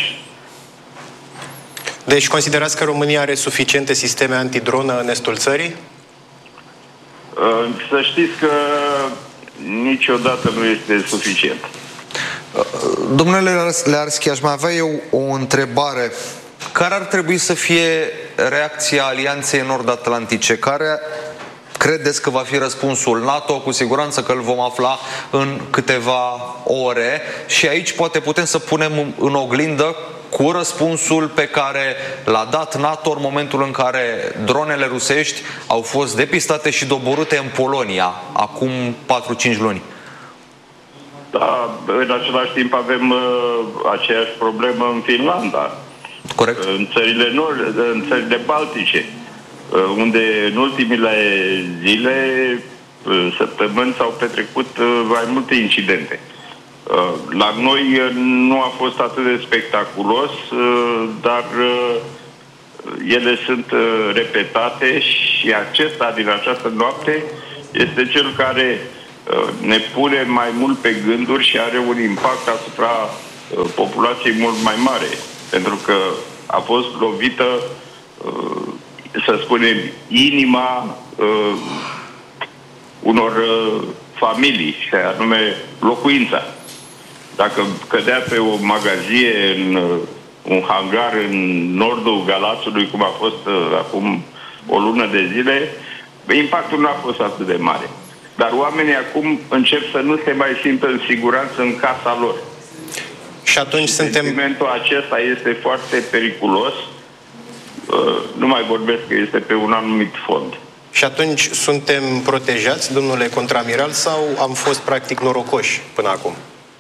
Deci considerați că România are suficiente sisteme antidronă în estul țării? Uh, să știți că niciodată nu este suficient. Domnule Learski, aș mai avea eu o întrebare. Care ar trebui să fie reacția Alianței Nord-Atlantice? Care credeți că va fi răspunsul NATO? Cu siguranță că îl vom afla în câteva ore. Și aici poate putem să punem în oglindă cu răspunsul pe care l-a dat NATO în momentul în care dronele rusești au fost depistate și doborâte în Polonia acum patru cinci luni. Dar în același timp avem uh, aceeași problemă în Finlanda. Corect. În țările nord, în țările baltice, uh, unde în ultimile zile, uh, săptămâni s-au petrecut uh, mai multe incidente. Uh, la noi uh, nu a fost atât de spectaculos, uh, dar uh, ele sunt uh, repetate și acesta din această noapte este cel care ne pune mai mult pe gânduri și are un impact asupra uh, populației mult mai mare. Pentru că a fost lovită, uh, să spunem, inima uh, unor uh, familii, și anume locuința. Dacă cădea pe o magazie în uh, un hangar în nordul Galațului, cum a fost uh, acum o lună de zile, impactul nu a fost atât de mare. Dar oamenii acum încep să nu se mai simtă în siguranță în casa lor. Și atunci și suntem... Sentimentul acesta este foarte periculos. Nu mai vorbesc că este pe un anumit fond. Și atunci suntem protejați, domnule contraamiral, sau am fost practic norocoși până acum?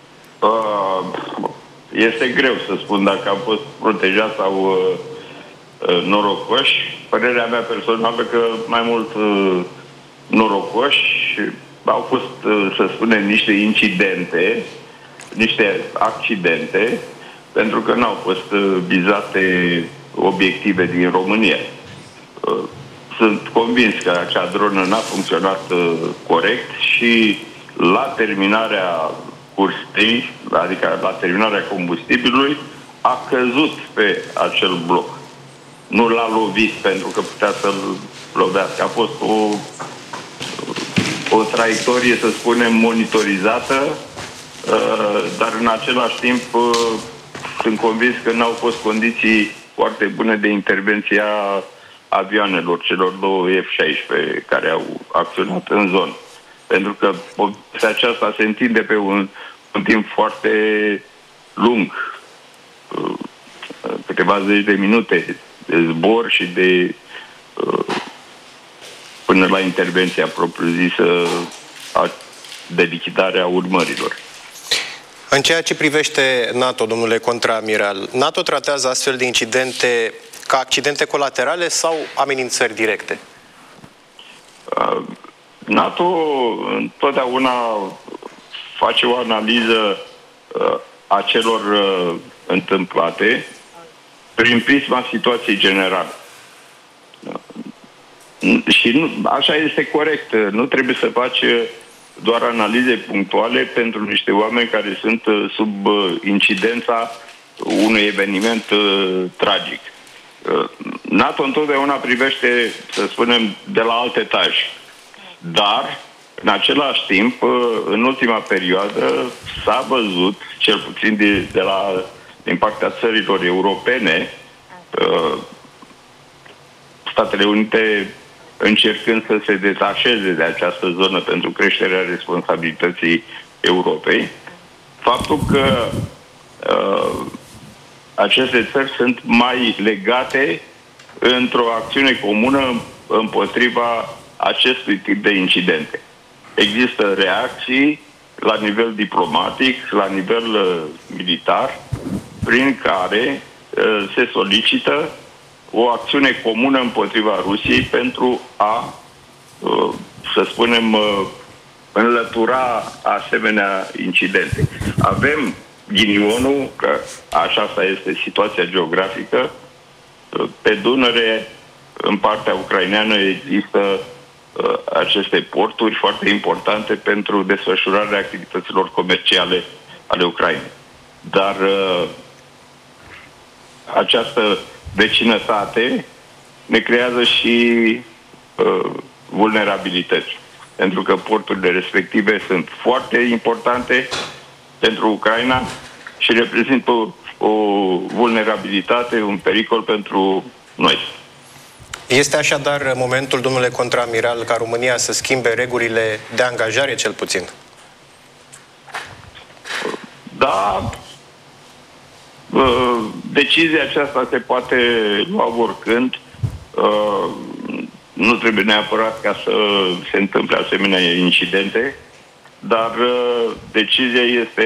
Este greu să spun dacă am fost protejați sau norocoși. Părerea mea personală că mai mult norocoși, au fost, să spunem, niște incidente, niște accidente, pentru că n-au fost vizate obiective din România. Sunt convins că acea dronă n-a funcționat corect și la terminarea cursei, adică la terminarea combustibilului, a căzut pe acel bloc. Nu l-a lovit pentru că putea să-l lovească. A fost o o traiectorie, să spunem, monitorizată, dar în același timp sunt convins că n-au fost condiții foarte bune de intervenție a avioanelor, celor două F șaisprezece care au acționat în zonă. Pentru că aceasta se întinde pe un, un timp foarte lung, câteva zeci de minute de zbor și de până la intervenția propriu-zisă de lichidare a urmărilor. În ceea ce privește NATO, domnule contraamiral, NATO tratează astfel de incidente ca accidente colaterale sau amenințări directe? NATO întotdeauna face o analiză a celor întâmplate prin prisma situației generale. Și nu, așa este corect. Nu trebuie să faci doar analize punctuale pentru niște oameni care sunt sub incidența unui eveniment uh, tragic. Uh, NATO întotdeauna privește, să spunem, de la alt etaj. Dar, în același timp, uh, în ultima perioadă s-a văzut, cel puțin de, de la, din partea țărilor europene, uh, Statele Unite încercând să se detașeze de această zonă pentru creșterea responsabilității Europei, faptul că uh, aceste țări sunt mai legate într-o acțiune comună împotriva acestui tip de incidente. Există reacții la nivel diplomatic, la nivel uh, militar, prin care uh, se solicită o acțiune comună împotriva Rusiei pentru a, să spunem, înlătura asemenea incidente. Avem ghinionul, că așa asta este situația geografică, pe Dunăre, în partea ucraineană, există aceste porturi foarte importante pentru desfășurarea activităților comerciale ale Ucrainei. Dar această vecinătate ne creează și uh, vulnerabilități. Pentru că porturile respective sunt foarte importante pentru Ucraina și reprezintă o, o vulnerabilitate, un pericol pentru noi. Este așadar momentul, domnule contraamiral, ca România să schimbe regulile de angajare, cel puțin? Da. Decizia aceasta se poate lua oricând. Nu trebuie neapărat ca să se întâmple asemenea incidente. dar decizia este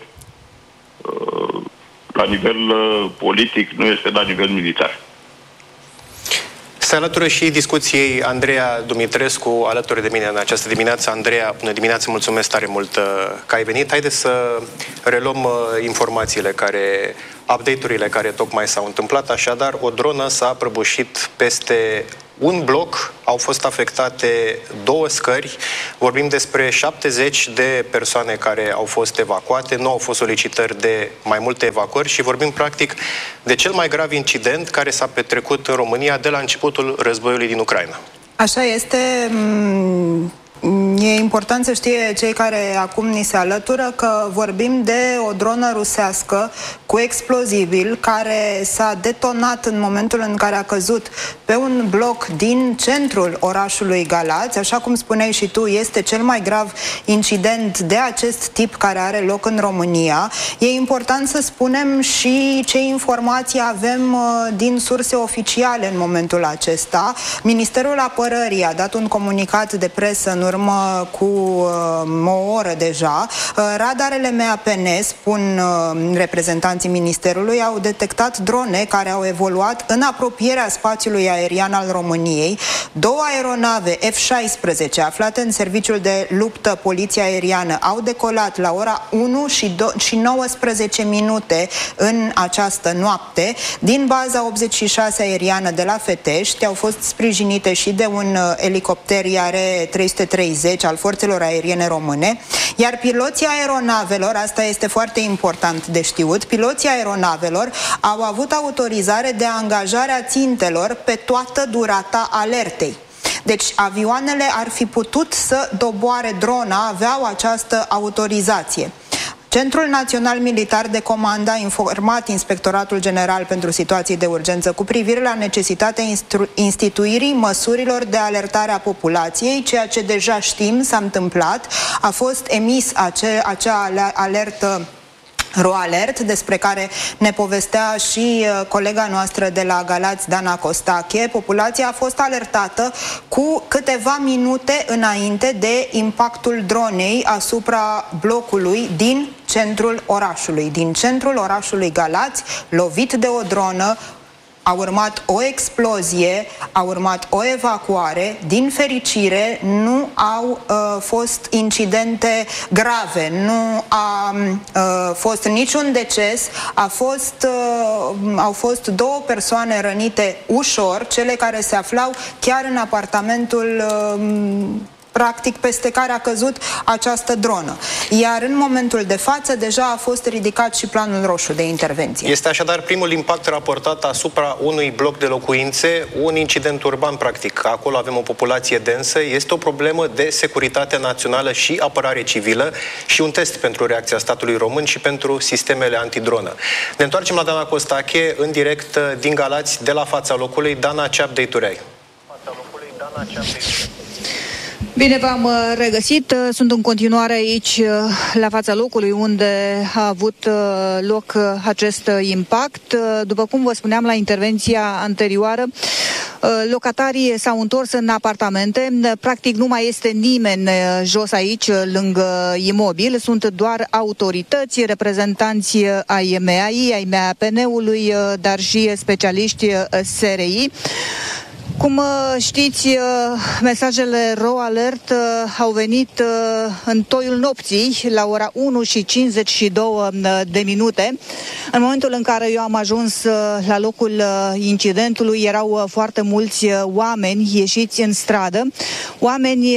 la nivel politic, nu este la nivel militar. Se alătură și discuției Andreea Dumitrescu, alături de mine în această dimineață. Andreea, bună dimineață, mulțumesc tare mult că ai venit. Haideți să reluăm informațiile care, update-urile care tocmai s-au întâmplat. Așadar, o dronă s-a prăbușit peste un bloc, au fost afectate două scări, vorbim despre șaptezeci de persoane care au fost evacuate, nu au fost solicitări de mai multe evacuări și vorbim practic de cel mai grav incident care s-a petrecut în România de la începutul războiului din Ucraina. Așa este. E important să știe cei care acum ni se alătură că vorbim de o dronă rusească cu explozibil care s-a detonat în momentul în care a căzut pe un bloc din centrul orașului Galați. Așa cum spuneai și tu, este cel mai grav incident de acest tip care are loc în România. E important să spunem și ce informații avem din surse oficiale în momentul acesta. Ministerul Apărării a dat un comunicat de presă în urmă cu uh, o oră deja. Uh, radarele M A P N, spun uh, reprezentanții Ministerului, au detectat drone care au evoluat în apropierea spațiului aerian al României. Două aeronave F șaisprezece aflate în serviciul de luptă poliție aeriană au decolat la ora unu și nouăsprezece minute în această noapte din baza optzeci și șase aeriană de la Fetești. Au fost sprijinite și de un uh, elicopter I A R trei sute treizeci al forțelor aeriene române, iar piloții aeronavelor, asta este foarte important de știut, piloții aeronavelor au avut autorizare de angajare a țintelor pe toată durata alertei. Deci avioanele ar fi putut să doboare drona, aveau această autorizație. Centrul Național Militar de Comandă a informat Inspectoratul General pentru Situații de Urgență cu privire la necesitatea instituirii măsurilor de alertare a populației, ceea ce deja știm s-a întâmplat. A fost emis ace, acea alertă RoAlert, despre care ne povestea și uh, colega noastră de la Galați, Dana Costache. Populația a fost alertată cu câteva minute înainte de impactul dronei asupra blocului din centrul orașului. Din centrul orașului Galați, lovit de o dronă, a urmat o explozie, a urmat o evacuare. Din fericire, nu au uh, fost incidente grave, nu a uh, fost niciun deces, a fost, uh, au fost două persoane rănite ușor, cele care se aflau chiar în apartamentul uh, practic peste care a căzut această dronă. Iar în momentul de față deja a fost ridicat și planul roșu de intervenție. Este așadar primul impact raportat asupra unui bloc de locuințe, un incident urban practic. Acolo avem o populație densă, este o problemă de securitate națională și apărare civilă și un test pentru reacția statului român și pentru sistemele antidronă. Ne întoarcem la Dana Costache, în direct din Galați, de la fața locului. Dana, ce update-uri ai? Fața locului, Dana, ce update-uri? Bine, v-am regăsit. Sunt în continuare aici la fața locului unde a avut loc acest impact. După cum vă spuneam la intervenția anterioară, locatarii s-au întors în apartamente. Practic nu mai este nimeni jos aici, lângă imobil. Sunt doar autorități, reprezentanți ai M A I, ai M A P N-ului, dar și specialiști S R I. Cum știți, mesajele RoAlert au venit în toiul nopții, la ora unu și cincizeci și două de minute. În momentul în care eu am ajuns la locul incidentului, erau foarte mulți oameni ieșiți în stradă, oameni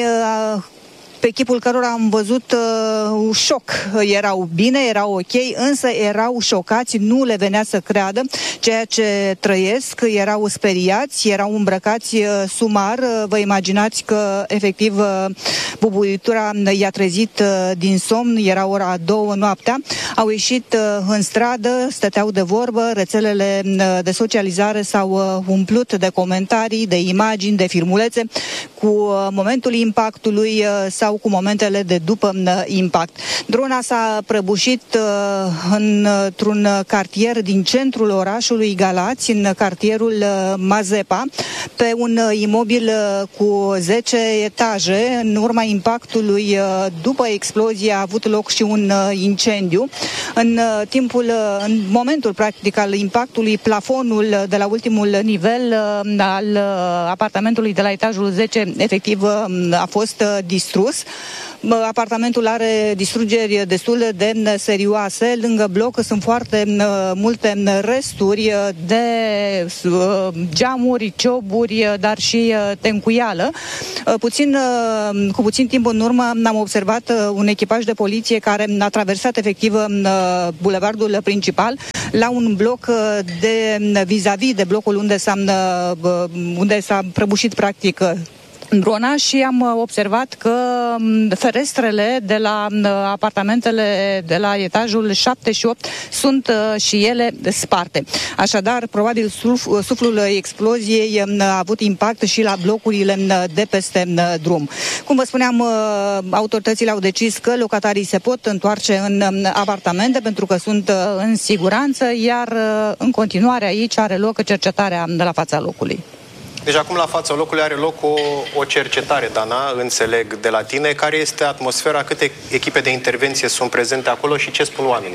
pe chipul cărora am văzut uh, șoc. Erau bine, erau ok, însă erau șocați, nu le venea să creadă ceea ce trăiesc, erau speriați, erau îmbrăcați uh, sumar. Uh, vă imaginați că efectiv uh, bubuitura i-a trezit uh, din somn, era ora două noaptea, au ieșit uh, în stradă, stăteau de vorbă, rețelele uh, de socializare s-au uh, umplut de comentarii, de imagini, de filmulețe. Cu uh, momentul impactului uh, s-au sau cu momentele de după impact. Drona s-a prăbușit într-un cartier din centrul orașului Galați, în cartierul Mazepa, pe un imobil cu zece etaje. În urma impactului, după explozie, a avut loc și un incendiu. În timpul, în momentul practic al impactului, plafonul de la ultimul nivel al apartamentului de la etajul zece efectiv a fost distrus. Apartamentul are distrugeri destul de serioase. Lângă bloc sunt foarte multe resturi de geamuri, cioburi, dar și tencuială. Puțin, cu puțin timp în urmă am observat un echipaj de poliție care a traversat efectiv bulevardul principal la un bloc de vis-a-vis de blocul unde s-a, unde s-a prăbușit practic drona și am observat că ferestrele de la apartamentele de la etajul șapte și opt sunt și ele sparte. Așadar, probabil suf, suflul exploziei a avut impact și la blocurile de peste drum. Cum vă spuneam, autoritățile au decis că locatarii se pot întoarce în apartamente pentru că sunt în siguranță, iar în continuare aici are loc cercetarea de la fața locului. Deci acum la fața locului are loc o, o cercetare, Dana, înțeleg de la tine. Care este atmosfera, câte echipe de intervenție sunt prezente acolo și ce spun oamenii?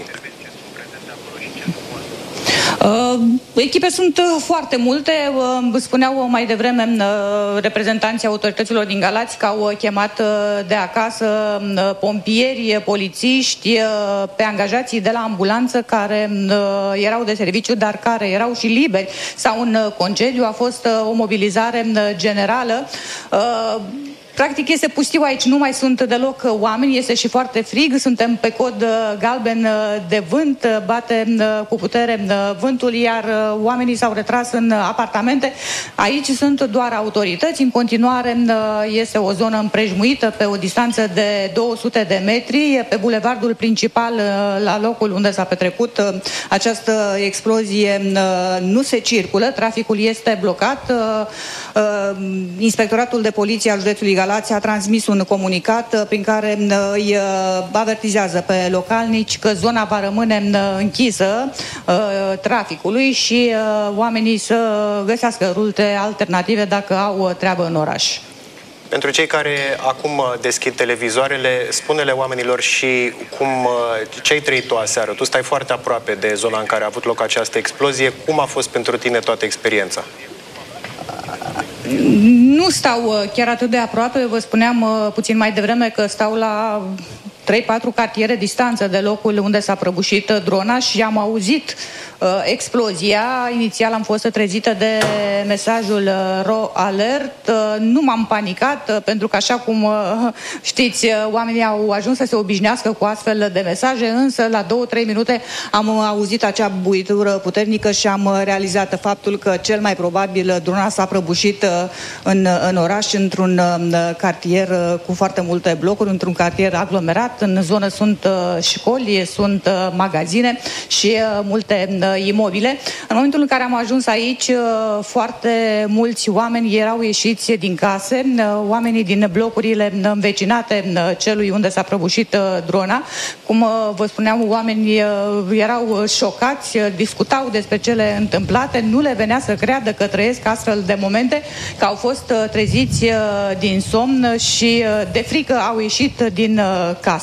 Uh, echipe sunt foarte multe. Uh, spuneau mai devreme uh, reprezentanții autorităților din Galați că au chemat uh, de acasă uh, pompieri, polițiști, uh, pe angajații de la ambulanță care uh, erau de serviciu, dar care erau și liberi sau în uh, concediu. A fost uh, o mobilizare uh, generală. Uh, Practic este pustiu aici, nu mai sunt deloc oameni, este și foarte frig, suntem pe cod galben de vânt, bate cu putere vântul, iar oamenii s-au retras în apartamente. Aici sunt doar autorități, în continuare este o zonă împrejmuită pe o distanță de două sute de metri, pe bulevardul principal, la locul unde s-a petrecut această explozie, nu se circulă, traficul este blocat. Inspectoratul de poliție al județului Galați a transmis un comunicat prin care îi avertizează pe localnici că zona va rămâne închisă traficului și oamenii să găsească rute alternative dacă au treabă în oraș. Pentru cei care acum deschid televizoarele, spune-le oamenilor și cum, ce ai trăit tu aseară. Tu stai foarte aproape de zona în care a avut loc această explozie. Cum a fost pentru tine toată experiența? Nu stau chiar atât de aproape, vă spuneam puțin mai devreme că stau la trei patru cartiere distanță de locul unde s-a prăbușit drona și am auzit uh, explozia. Inițial am fost trezită de mesajul uh, RO Alert. Uh, nu m-am panicat uh, pentru că, așa cum uh, știți, uh, oamenii au ajuns să se obișnuiască cu astfel de mesaje, însă la două trei minute am uh, auzit acea buitură puternică și am uh, realizat faptul că cel mai probabil drona s-a prăbușit uh, în, în oraș, într-un uh, cartier uh, cu foarte multe blocuri, într-un cartier aglomerat. În zonă sunt uh, școli, sunt uh, magazine și uh, multe uh, imobile. În momentul în care am ajuns aici, uh, foarte mulți oameni erau ieșiți din case, uh, oamenii din blocurile învecinate uh, celui unde s-a prăbușit uh, drona. Cum uh, vă spuneam, oamenii uh, erau șocați, uh, discutau despre cele întâmplate, nu le venea să creadă că trăiesc astfel de momente, că au fost uh, treziți uh, din somn și uh, de frică au ieșit din uh, case.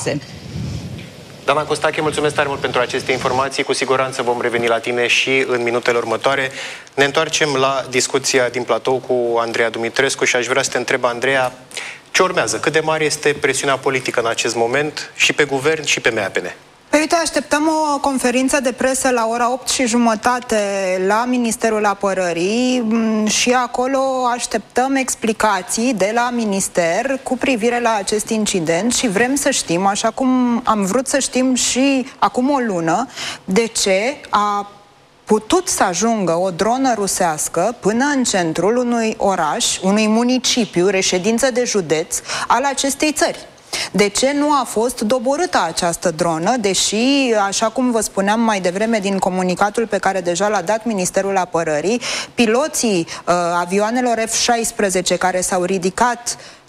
Dana Costache, mulțumesc tare mult pentru aceste informații. Cu siguranță vom reveni la tine și în minutele următoare. Ne întoarcem la discuția din platou cu Andreea Dumitrescu și aș vrea să te întreb, Andreea, ce urmează? Cât de mare este presiunea politică în acest moment și pe guvern și pe M A P N? Păi uite, așteptăm o conferință de presă la ora opt și jumătate la Ministerul Apărării și acolo așteptăm explicații de la Minister cu privire la acest incident și vrem să știm, așa cum am vrut să știm și acum o lună, de ce a putut să ajungă o dronă rusească până în centrul unui oraș, unui municipiu, reședință de județ al acestei țări. De ce nu a fost doborâtă această dronă, deși, așa cum vă spuneam mai devreme din comunicatul pe care deja l-a dat Ministerul Apărării, piloții uh, avioanelor F șaisprezece care s-au ridicat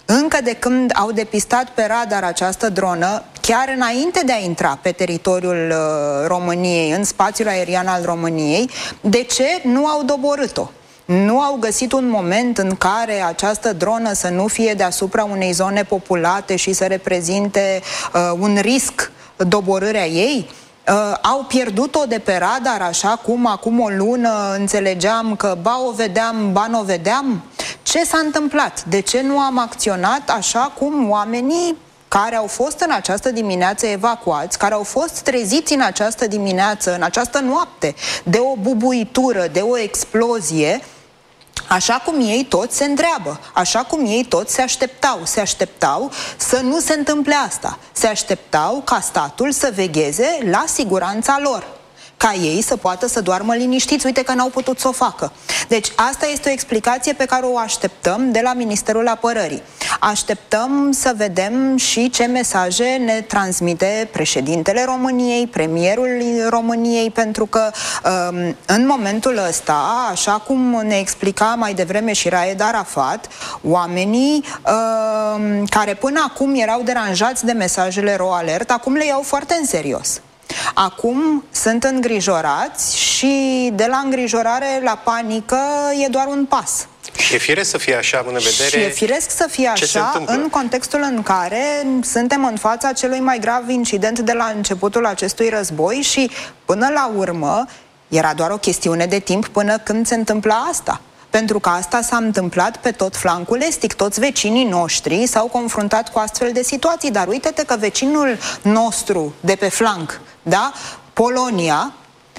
încă de când au depistat pe radar această dronă, chiar înainte de a intra pe teritoriul uh, României, în spațiul aerian al României, de ce nu au doborât-o? Nu au găsit un moment în care această dronă să nu fie deasupra unei zone populate și să reprezinte uh, un risc doborârea ei? Uh, au pierdut-o de pe radar, așa cum acum o lună înțelegeam că ba o vedeam, ba n-o vedeam? Ce s-a întâmplat? De ce nu am acționat așa cum oamenii care au fost în această dimineață evacuați, care au fost treziți în această dimineață, în această noapte, de o bubuitură, de o explozie, așa cum ei toți se întreabă, așa cum ei toți se așteptau, se așteptau să nu se întâmple asta, se așteptau ca statul să vegheze la siguranța lor, ca ei să poată să doarmă liniștiți. Uite că n-au putut să o facă. Deci asta este o explicație pe care o așteptăm de la Ministerul Apărării. Așteptăm să vedem și ce mesaje ne transmite președintele României, premierul României, pentru că um, în momentul ăsta, așa cum ne explica mai devreme și Raed Arafat, oamenii um, care până acum erau deranjați de mesajele Ro Alert, acum le iau foarte în serios. Acum sunt îngrijorați și de la îngrijorare la panică e doar un pas. Și e firesc să fie așa, având în vedere... Și e firesc să fie așa în contextul în care suntem în fața celui mai grav incident de la începutul acestui război și până la urmă era doar o chestiune de timp până când se întâmpla asta. Pentru că asta s-a întâmplat pe tot flancul estic. Toți vecinii noștri s-au confruntat cu astfel de situații, dar uite-te că vecinul nostru de pe flanc, da, Polonia,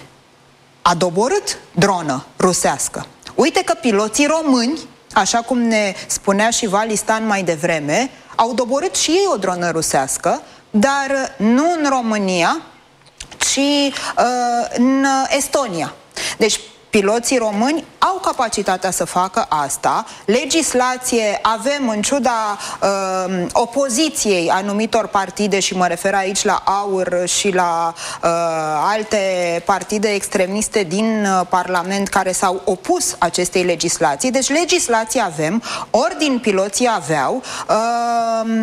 a doborât dronă rusească. Uite că piloții români, așa cum ne spunea și Valistan mai devreme, au doborât și ei o dronă rusească, dar nu în România, ci uh, în Estonia. Deci piloții români au capacitatea să facă asta. Legislație avem, în ciuda uh, opoziției anumitor partide, și mă refer aici la AUR și la uh, alte partide extremiste din uh, Parlament care s-au opus acestei legislații. Deci legislație avem, ordini piloții aveau, uh,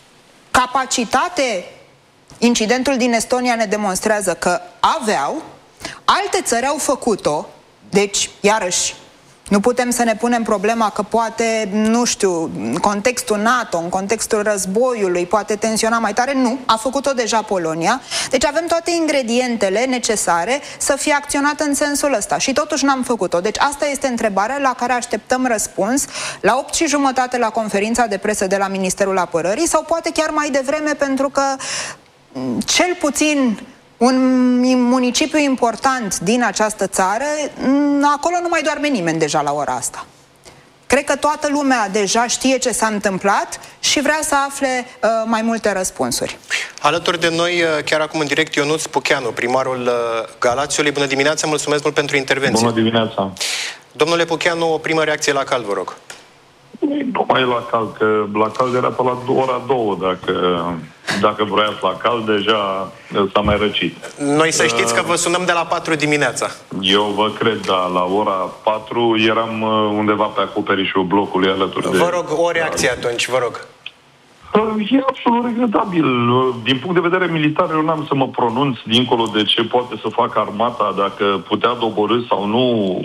capacitate, incidentul din Estonia ne demonstrează că aveau, alte țări au făcut-o. Deci, iarăși, nu putem să ne punem problema că poate, nu știu, în contextul NATO, în contextul războiului, poate tensiona mai tare. Nu, a făcut-o deja Polonia. Deci avem toate ingredientele necesare să fie acționată în sensul ăsta. Și totuși n-am făcut-o. Deci asta este întrebarea la care așteptăm răspuns la opt și jumătate la conferința de presă de la Ministerul Apărării, sau poate chiar mai devreme, pentru că cel puțin un municipiu important din această țară, acolo nu mai doarme nimeni deja la ora asta. Cred că toată lumea deja știe ce s-a întâmplat și vrea să afle uh, mai multe răspunsuri. Alături de noi, chiar acum în direct, Ionuț Pucheanu, primarul Galațiului. Bună dimineața, mulțumesc mult pentru intervenție. Bună dimineața. Domnule Pucheanu, o primă reacție la cald, vă rog. Nu mai la cald, că la cald era pe la ora două, dacă, dacă vroiați la cald, deja s-a mai răcit. Noi să știți că vă sunăm de la patru dimineața. Eu vă cred, da, la ora patru eram undeva pe acoperișul blocului alături de... Vă rog, o reacție atunci, vă rog. E absolut regretabil. Din punct de vedere militar, eu n-am să mă pronunț dincolo de ce poate să facă armata, dacă putea doborî sau nu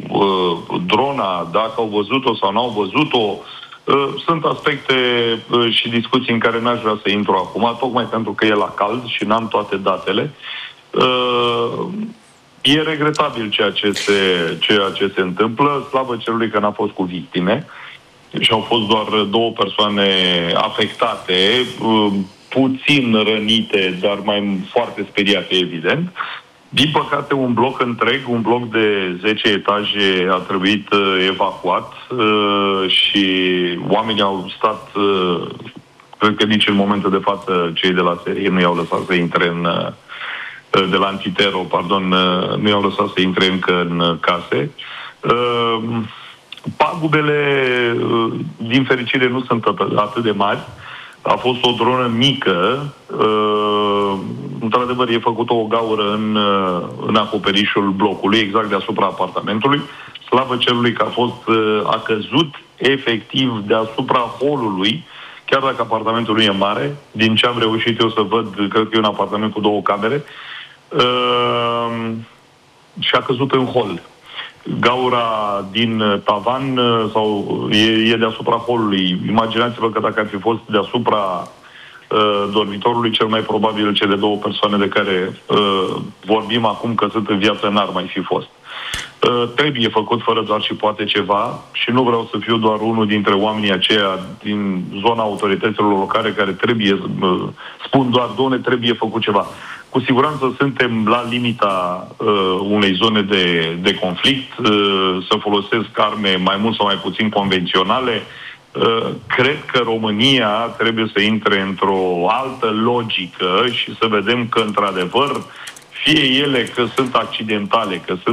drona, dacă au văzut-o sau nu au văzut-o. Sunt aspecte și discuții în care n-aș vrea să intru acum, tocmai pentru că e la cald și n-am toate datele. E regretabil ceea ce se, ceea ce se întâmplă, slavă cerului că n-a fost cu victime și au fost doar două persoane afectate, puțin rănite, dar mai foarte speriate, evident. Din păcate, un bloc întreg, un bloc de zece etaje a trebuit uh, evacuat uh, și oamenii au stat, uh, cred că nici în momentul de față cei de la serie nu i-au lăsat să intre în, uh, de la Antitero, pardon, uh, nu i-au lăsat să intre încă în case. Uh, pagubele, uh, din fericire, nu sunt atât de mari. A fost o dronă mică, uh, într-adevăr e făcută o gaură în, uh, în acoperișul blocului, exact deasupra apartamentului. Slavă cerului că a fost, uh, a căzut efectiv deasupra holului, chiar dacă apartamentul nu e mare, din ce am reușit eu să văd, cred că e un apartament cu două camere, uh, și a căzut în hol. Gaura din tavan sau e, e deasupra holului. Imaginați-vă că dacă ar fi fost deasupra uh, dormitorului, cel mai probabil cele două persoane de care uh, vorbim acum că sunt în viață n-ar mai fi fost. Uh, trebuie făcut fără doar și poate ceva și nu vreau să fiu doar unul dintre oamenii aceia din zona autorităților locale care trebuie, uh, spun doar, doamne, trebuie făcut ceva. Cu siguranță suntem la limita uh, unei zone de, de conflict, uh, să folosesc arme mai mult sau mai puțin convenționale. Uh, cred că România trebuie să intre într-o altă logică și să vedem că, într-adevăr, fie ele că sunt accidentale, că sunt